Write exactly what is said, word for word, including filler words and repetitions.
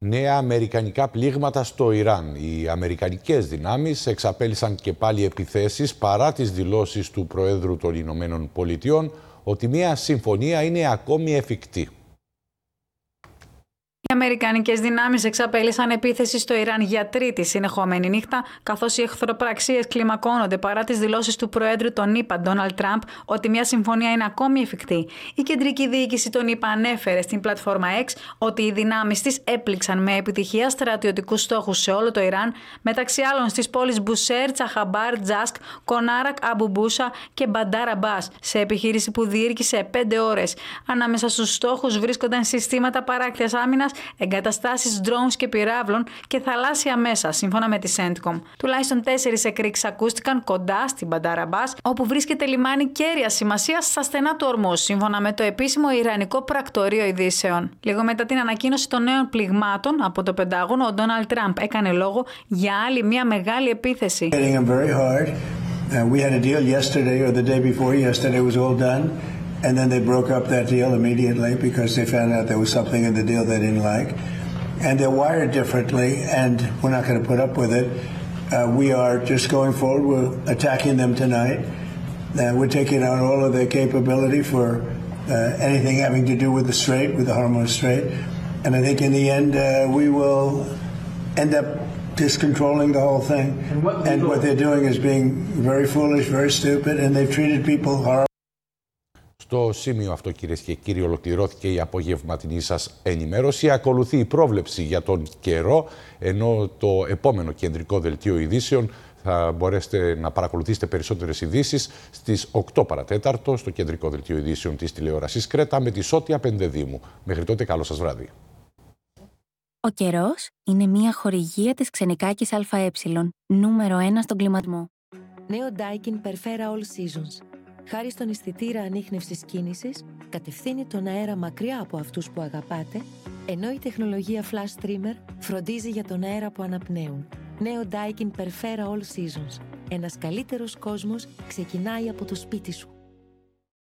Νέα αμερικανικά πλήγματα στο Ιράν. Οι αμερικανικές δυνάμεις εξαπέλυσαν και πάλι επιθέσεις παρά τις δηλώσεις του Προέδρου των Ηνωμένων Πολιτειών ότι μια συμφωνία είναι ακόμη εφικτή. Οι αμερικανικές δυνάμεις εξαπέλυσαν επίθεση στο Ιράν για τρίτη συνεχόμενη νύχτα, καθώς οι εχθροπραξίες κλιμακώνονται παρά τις δηλώσεις του Προέδρου των ΗΠΑ, Ντόναλντ Τραμπ, ότι μια συμφωνία είναι ακόμη εφικτή. Η κεντρική διοίκηση των ΗΠΑ ανέφερε στην πλατφόρμα X ότι οι δυνάμεις της έπληξαν με επιτυχία στρατιωτικούς στόχους σε όλο το Ιράν, μεταξύ άλλων στις πόλεις Μπουσέρ, Τσαχαμπάρ, Τζάσκ, Κονάρακ, Αμπουμπούσα και Μπαντάρ Αμπάς, σε επιχείρηση που διήρκησε πέντε ώρες. Ανάμεσα στους στόχους βρίσκονταν συστήματα παράκτειας άμυνας, εγκαταστάσεις drones και πυράβλων και θαλάσσια μέσα, σύμφωνα με τη CENTCOM. Τουλάχιστον τέσσερις εκρήξεις ακούστηκαν κοντά στην Μπαντάρ Αμπάς, όπου βρίσκεται λιμάνι κέρια σημασίας στα στενά του Ορμούζ, σύμφωνα με το επίσημο Ιρανικό Πρακτορείο Ειδήσεων. Λίγο μετά την ανακοίνωση των νέων πληγμάτων από το Πεντάγωνο, ο Ντόναλντ Τραμπ έκανε λόγο για άλλη μια μεγάλη επίθεση. And then they broke up that deal immediately because they found out there was something in the deal they didn't like. And they're wired differently, and we're not going to put up with it. Uh, we are just going forward. We're attacking them tonight. Uh, we're taking out all of their capability for uh, anything having to do with the Strait, with the Hormuz Strait. And I think in the end, uh, we will end up just controlling the whole thing. And what, and what they're doing is being very foolish, very stupid, and they've treated people horribly. Στο σημείο αυτό, κυρίες και κύριοι, ολοκληρώθηκε η απογευματινή σας ενημέρωση. Ακολουθεί η πρόβλεψη για τον καιρό, ενώ το επόμενο κεντρικό δελτίο ειδήσεων θα μπορέσετε να παρακολουθήσετε περισσότερες ειδήσεις στις οκτώ παρατέταρτο στο κεντρικό δελτίο ειδήσεων της τηλεόρασης Κρέτα με τη Σώτια Πεντεδήμου. Μέχρι τότε, καλό σας βράδυ. Ο καιρός είναι μια χορηγία της Ξενικάκης ΑΕ, νούμερο ένα στον κλιματισμό. Νέο Daikin Perfera All Seasons. Χάρη στον αισθητήρα ανίχνευσης κίνησης, κατευθύνει τον αέρα μακριά από αυτούς που αγαπάτε, ενώ η τεχνολογία Flash Trimmer φροντίζει για τον αέρα που αναπνέουν. Νέο Daikin Perfera All Seasons. Ένας καλύτερος κόσμος ξεκινάει από το σπίτι σου.